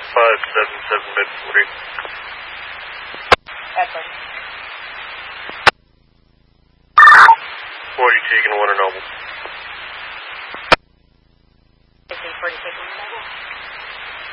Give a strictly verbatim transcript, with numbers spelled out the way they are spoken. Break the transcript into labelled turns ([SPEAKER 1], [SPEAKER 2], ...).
[SPEAKER 1] five seven seven mid forty.
[SPEAKER 2] Edward.
[SPEAKER 1] forty taken one and noble.